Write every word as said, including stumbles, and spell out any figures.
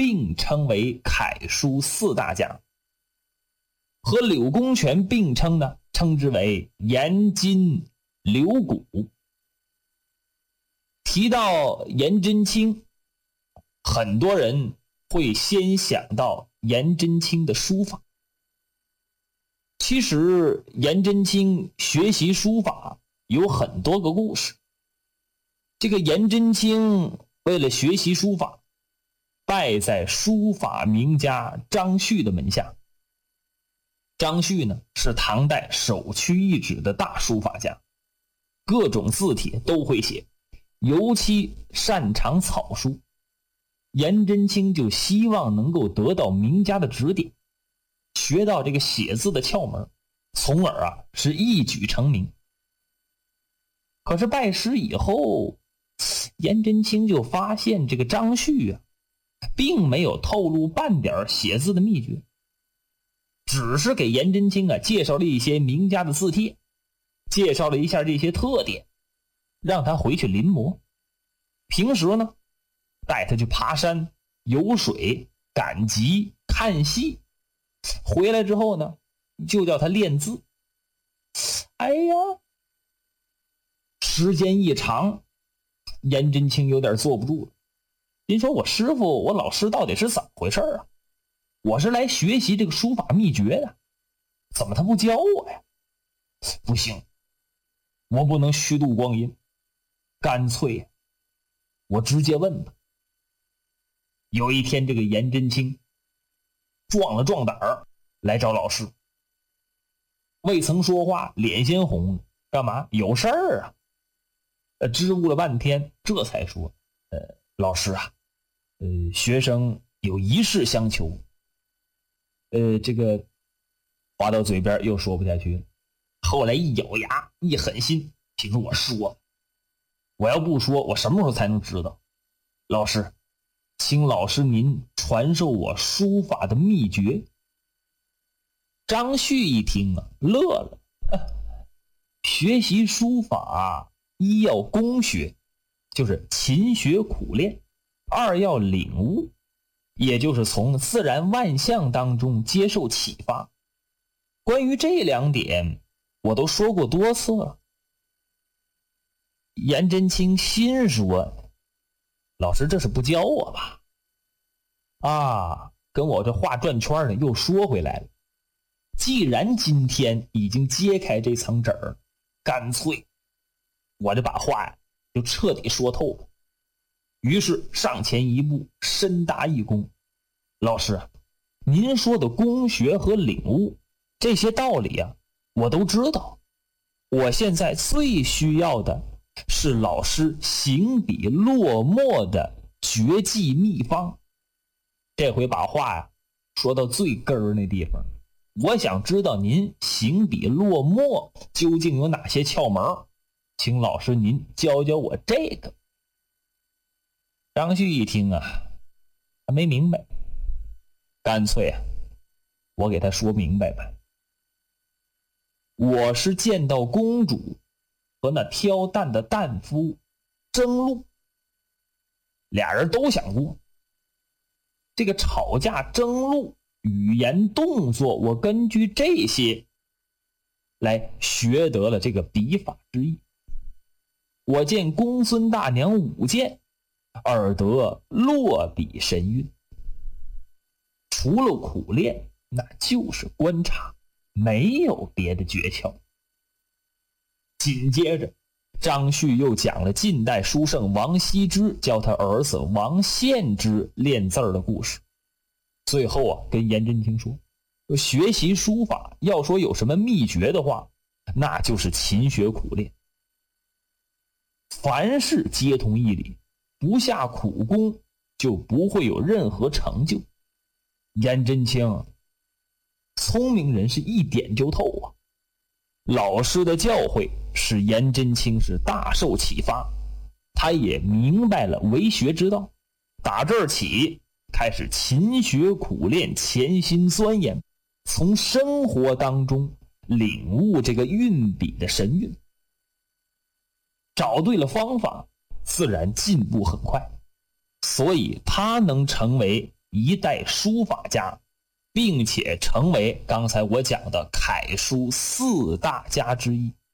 并称为楷书四大家，和柳公权并称呢，称之为颜筋柳骨。提到颜真卿，很多人会先想到颜真卿的书法。其实颜真卿学习书法有很多个故事。这个颜真卿为了学习书法，拜在书法名家张旭的门下。张旭呢，是唐代首屈一指的大书法家，各种字体都会写，尤其擅长草书。颜真卿就希望能够得到名家的指点，学到这个写字的窍门，从而啊是一举成名。可是拜师以后，颜真卿就发现这个张旭啊，并没有透露半点写字的秘诀，只是给颜真卿啊介绍了一些名家的字帖，介绍了一下这些特点，让他回去临摹。平时呢，带他去爬山、游水、赶集、看戏，回来之后呢，就叫他练字。哎呀，时间一长，颜真卿有点坐不住了。您说我师傅，我老师到底是怎么回事啊？我是来学习这个书法秘诀的，怎么他不教我呀？不行，我不能虚度光阴，干脆我直接问吧。有一天，这个颜真卿壮了壮胆儿来找老师，未曾说话，脸先红了，干嘛？有事儿啊？呃，支吾了半天，这才说：“呃，老师啊，呃，学生有一事相求。”呃，这个话到嘴边又说不下去了。后来一咬牙，一狠心，听我说，我要不说，我什么时候才能知道？老师，请老师您传授我书法的秘诀。张旭一听啊，乐了。学习书法，一要攻学，就是勤学苦练；二要领悟，也就是从自然万象当中接受启发。关于这两点，我都说过多次了。颜真卿心说，老师这是不教我吧？啊，跟我这话转圈呢，又说回来了。既然今天已经揭开这层纸儿，干脆我就把话呀就彻底说透了。于是上前一步，深答一躬：老师，您说的攻学和领悟这些道理啊，我都知道。我现在最需要的是老师行笔落墨的绝技秘方。这回把话呀说到最根儿那地方，我想知道您行笔落墨究竟有哪些窍门，请老师您教教我这个。张旭一听啊，他没明白，干脆啊，我给他说明白吧。我是见到公主和那挑担的担夫争路，俩人都想过。这个吵架争路，语言动作，我根据这些来学得了这个笔法之意。我见公孙大娘舞剑，耳得落笔神韵。除了苦练，那就是观察，没有别的诀窍。紧接着张旭又讲了近代书圣王羲之教他儿子王献之练字的故事。最后啊，跟颜真卿说，学习书法要说有什么秘诀的话，那就是勤学苦练。凡事皆通一理，不下苦功就不会有任何成就。颜真卿聪明人是一点就透啊。老师的教诲使颜真卿是大受启发，他也明白了为学之道。打这儿起开始勤学苦练，潜心钻研，从生活当中领悟这个运笔的神韵。找对了方法，自然进步很快，所以他能成为一代书法家，并且成为刚才我讲的楷书四大家之一。